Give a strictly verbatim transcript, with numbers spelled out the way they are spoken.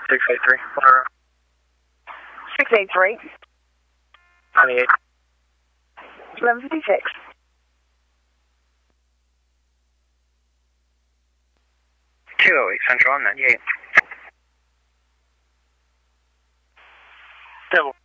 six eight three. Or six eight three. twenty-eight. eleven fifty-six. two oh eight Central on ninety-eight. Double